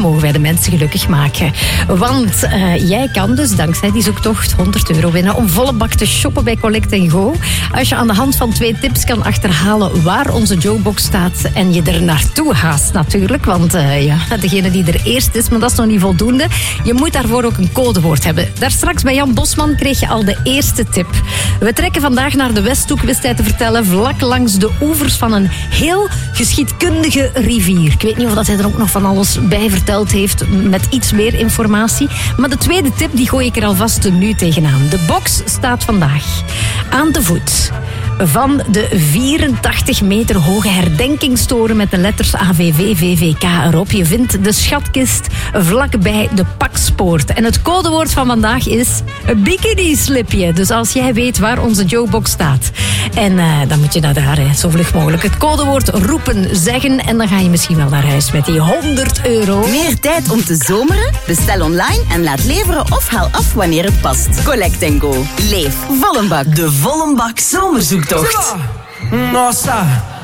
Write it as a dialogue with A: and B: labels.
A: mogen wij de mensen gelukkig maken. Want jij kan dus dankzij die zoektocht €100 winnen om volle bak te shoppen bij Collect & Go. Als je aan de hand van 2 tips kan achterhalen waar onze Joebox staat en je er naartoe haast natuurlijk. Want degene die er eerst is, maar dat is nog niet voldoende. Je moet daarvoor ook een codewoord hebben. Daar straks bij Jan Bosman kreeg je al de eerste tip. We trekken vandaag naar de Westhoek, wist hij te vertellen, vlak langs de oevers van een heel geschiedkundige rivier. Ik weet niet of dat hij er ook nog van alles bij verteld heeft, met iets meer informatie. Maar de tweede tip, die gooi ik er alvast nu tegenaan. De box staat vandaag aan de voet van de 84 meter hoge herdenkingstoren met de letters AVV, VVK erop. Je vindt de schatkist vlakbij de Pakspoort. En het codewoord van vandaag is bikini-slipje. Dus als jij weet waar onze Joebox staat, en dan moet je naar daar zo vlug mogelijk het codewoord roepen, zeggen, en dan ga je misschien wel naar huis met die €100.
B: Meer tijd om te zomeren? Bestel online en laat leveren of haal af wanneer het past. Collect & Go. Leef vol een bak.
C: De volle bak zomerzoektocht.
D: Nossa!